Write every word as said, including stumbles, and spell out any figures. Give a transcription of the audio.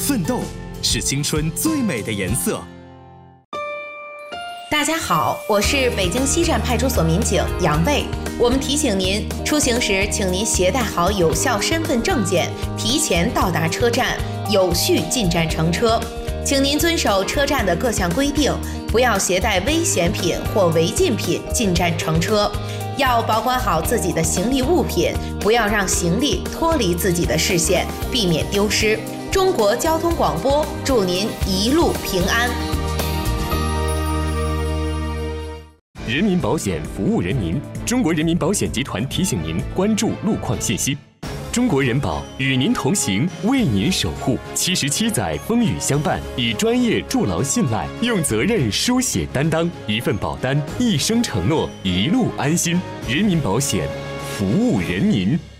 奋斗是青春最美的颜色。 大家好，我是北京西站派出所民警杨卫。我们提醒您，出行时请您携带好有效身份证件，提前到达车站，有序进站乘车。请您遵守车站的各项规定，不要携带危险品或违禁品进站乘车。要保管好自己的行李物品，不要让行李脱离自己的视线，避免丢失。中国交通广播祝您一路平安。 人民保险服务人民，中国人民保险集团提醒您关注路况信息。中国人保与您同行，为您守护。七十七载风雨相伴，以专业筑牢信赖，用责任书写担当。一份保单，一生承诺，一路安心。人民保险，服务人民。